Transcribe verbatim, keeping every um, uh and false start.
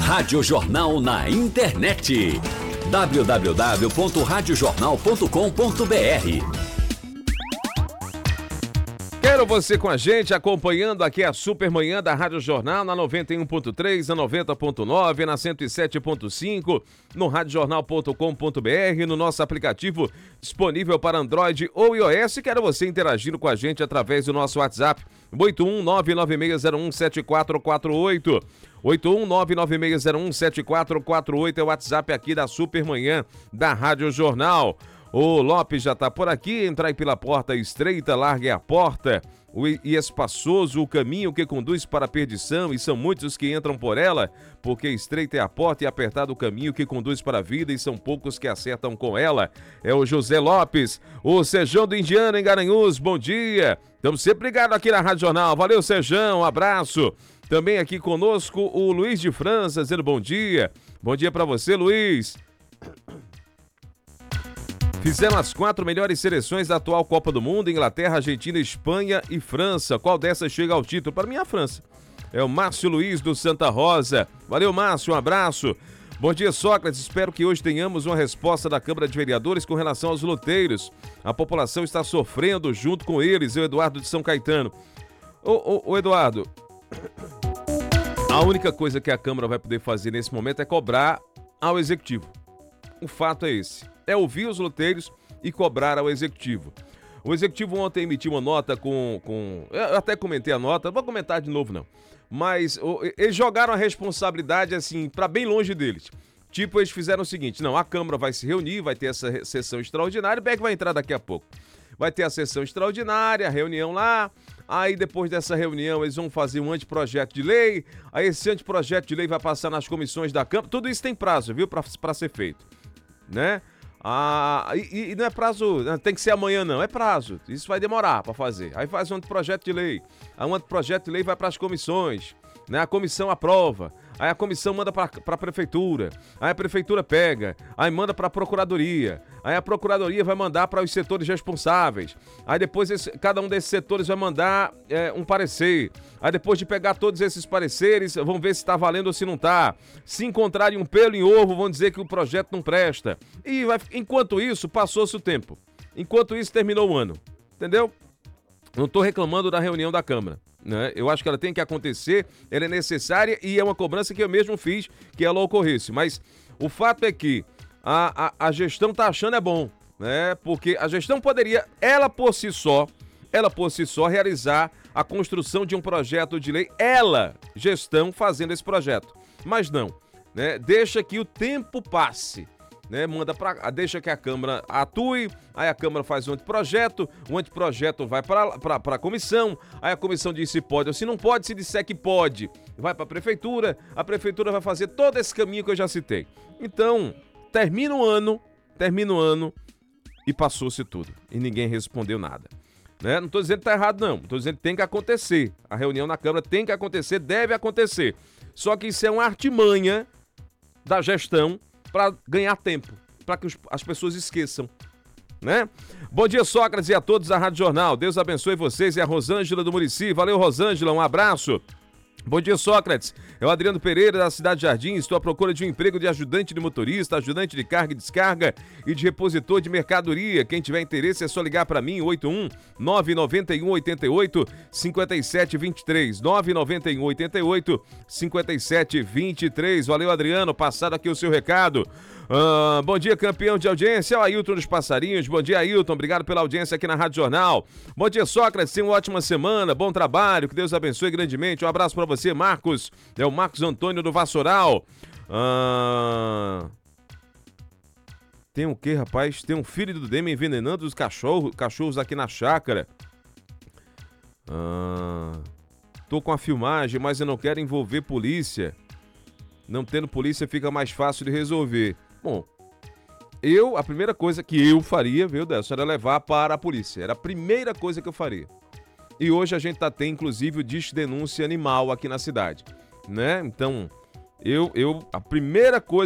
Rádio Jornal na internet. w w w ponto rádio jornal ponto com ponto b r. Quero você com a gente, acompanhando aqui a Supermanhã da Rádio Jornal, na noventa e um ponto três, na noventa ponto nove, na cento e sete ponto cinco, no rádio jornal ponto com ponto b r, no nosso aplicativo disponível para Android ou iOS. Quero você interagindo com a gente através do nosso WhatsApp, oito um nove nove seis zero um sete quatro quatro oito. oito um nove nove seis zero um sete quatro quatro oito é o WhatsApp aqui da Supermanhã da Rádio Jornal. O Lopes já está por aqui, entrai pela porta estreita, largue a porta o, e espaçoso o caminho que conduz para a perdição, e são muitos os que entram por ela, porque estreita é a porta e apertado o caminho que conduz para a vida, e são poucos que acertam com ela. É o José Lopes, o Sejão do Indiano em Garanhuns, bom dia. Estamos sempre ligados aqui na Rádio Jornal, valeu Sejão, um abraço. Também aqui conosco o Luiz de França, dizendo bom dia. Bom dia para você, Luiz. Fizeram as quatro melhores seleções da atual Copa do Mundo: Inglaterra, Argentina, Espanha e França. Qual dessas chega ao título? Para mim, a França. É o Márcio Luiz do Santa Rosa. Valeu, Márcio, um abraço. Bom dia, Sócrates. Espero que hoje tenhamos uma resposta da Câmara de Vereadores com relação aos loteiros. A população está sofrendo junto com eles. Eu, Eduardo de São Caetano. Ô, ô, ô Eduardo, a única coisa que a Câmara vai poder fazer nesse momento é cobrar ao Executivo. O fato é esse. É ouvir os loteiros e cobrar ao Executivo. O Executivo ontem emitiu uma nota com... com eu até comentei a nota, não vou comentar de novo não. Mas o, eles jogaram a responsabilidade assim, para bem longe deles. Tipo, eles fizeram o seguinte: não, a Câmara vai se reunir, vai ter essa sessão extraordinária, o Beck vai entrar daqui a pouco. Vai ter a sessão extraordinária, a reunião lá, aí depois dessa reunião eles vão fazer um anteprojeto de lei, aí esse anteprojeto de lei vai passar nas comissões da Câmara, tudo isso tem prazo, viu, para ser feito, né? Ah, e, e não é prazo, tem que ser amanhã não, é prazo, isso vai demorar para fazer. Aí faz um anteprojeto de lei, aí um anteprojeto de lei vai para as comissões, né? A comissão aprova, aí a comissão manda para a prefeitura, aí a prefeitura pega, aí manda para a procuradoria, aí a procuradoria vai mandar para os setores responsáveis, aí depois esse, cada um desses setores vai mandar é, um parecer, aí depois de pegar todos esses pareceres, vão ver se está valendo ou se não está. Se encontrarem um pelo em ovo, vão dizer que o projeto não presta. E vai, enquanto isso, passou-se o tempo. Enquanto isso, terminou o ano. Entendeu? Não estou reclamando da reunião da Câmara, né? Eu acho que ela tem que acontecer, ela é necessária e é uma cobrança que eu mesmo fiz que ela ocorresse. Mas o fato é que a, a, a gestão está achando é bom, né? Porque a gestão poderia, ela por si só, ela por si só, realizar a construção de um projeto de lei, ela, gestão, fazendo esse projeto. Mas não, né? Deixa que o tempo passe. Né, manda pra, deixa que a Câmara atue, aí a Câmara faz um anteprojeto, o anteprojeto vai para a comissão, aí a comissão diz se pode ou se não pode, se disser que pode, vai para a prefeitura, a prefeitura vai fazer todo esse caminho que eu já citei. Então, termina o ano, termina o ano e passou-se tudo, e ninguém respondeu nada. Né? Não estou dizendo que está errado não, estou dizendo que tem que acontecer, a reunião na Câmara tem que acontecer, deve acontecer, só que isso é uma artimanha da gestão para ganhar tempo, para que os, as pessoas esqueçam, né? Bom dia, Sócrates, e a todos da Rádio Jornal. Deus abençoe vocês. E a Rosângela do Murici. Valeu, Rosângela, um abraço. Bom dia, Sócrates. É o Adriano Pereira, da Cidade Jardim. Estou à procura de um emprego de ajudante de motorista, ajudante de carga e descarga e de repositor de mercadoria. Quem tiver interesse é só ligar para mim, oito um nove nove um oito oito cinco sete dois três, nove nove um oito oito cinco sete dois três. Valeu, Adriano, passado aqui o seu recado. Uh, bom dia, campeão de audiência, é o Ailton dos Passarinhos. Bom dia, Ailton, obrigado pela audiência aqui na Rádio Jornal. Bom dia, Sócrates, tenha uma ótima semana, bom trabalho, que Deus abençoe grandemente. Um abraço pra você, Marcos, é o Marcos Antônio do Vassoural. Uh... Tem o que, rapaz? Tem um filho do Dema envenenando os cachorros, cachorros aqui na chácara. Uh... Tô com a filmagem, mas eu não quero envolver polícia. Não tendo polícia fica mais fácil de resolver. Bom, eu, a primeira coisa que eu faria, viu, Delcio, era levar para a polícia. Era a primeira coisa que eu faria. E hoje a gente tá tem, inclusive, o disco denúncia animal aqui na cidade, né? Então, eu, eu, a primeira coisa